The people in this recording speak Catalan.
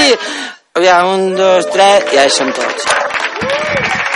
Aviam, 1, 2, 3, ja hi som tots.